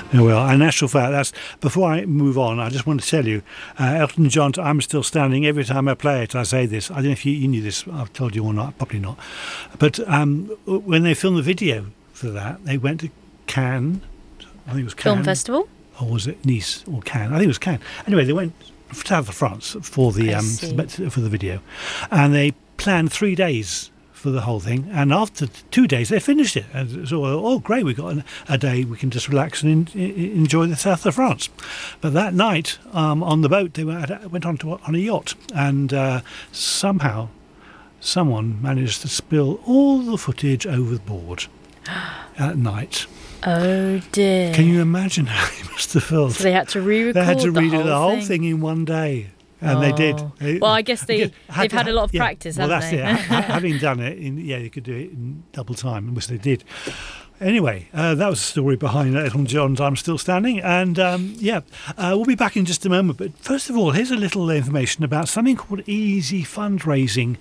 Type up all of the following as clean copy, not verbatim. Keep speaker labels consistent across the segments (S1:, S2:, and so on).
S1: Yeah, well, in actual fact, before I move on, I just want to tell you, Elton John's I'm Still Standing, every time I play it, I say this. I don't know if you knew this, I've told you or not, probably not. But when they filmed the video for that, they went to Cannes, I think it was Cannes.
S2: Film festival?
S1: Or was it Nice or Cannes? I think it was Cannes. Anyway, they went south of France for the video. And they planned 3 days for the whole thing, and after 2 days they finished it. And so, great, we got a day we can just relax and enjoy the south of France. But that night on the boat they went on a yacht, and somehow someone managed to spill all the footage overboard at night.
S2: Oh dear.
S1: Can you imagine how they must have felt?
S2: So they had to re-record
S1: the whole
S2: thing
S1: thing in one day. And they did.
S2: Well, I guess they've had a lot of practice, haven't they?
S1: Well, that's it. Having done it, they could do it in double time, which they did. Anyway, that was the story behind Elton John's I'm Still Standing. And, we'll be back in just a moment. But first of all, here's a little information about something called Easy Fundraising.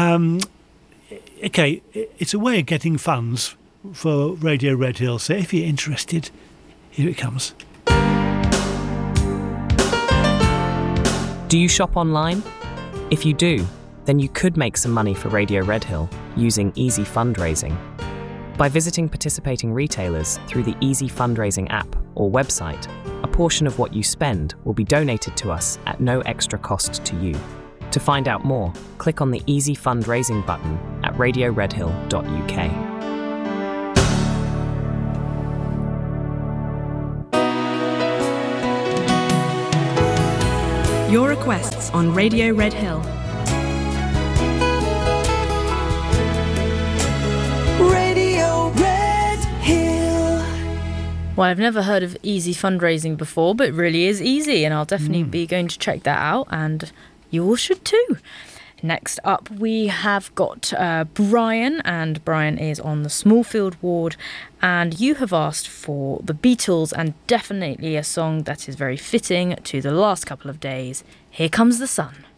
S1: It's a way of getting funds for Radio Red Hill. So if you're interested, here it comes.
S3: Do you shop online? If you do, then you could make some money for Radio Red Hill using Easy Fundraising. By visiting participating retailers through the Easy Fundraising app or website, a portion of what you spend will be donated to us at no extra cost to you. To find out more, click on the Easy Fundraising button at radioredhill.uk.
S4: Your requests on Radio Red Hill.
S5: Radio Red Hill.
S2: Well, I've never heard of Easy Fundraising before, but it really is easy, and I'll definitely be going to check that out, and you all should too. Next up, we have got Brian, and Brian is on the Smallfield ward, and you have asked for the Beatles, and definitely a song that is very fitting to the last couple of days. Here Comes the Sun.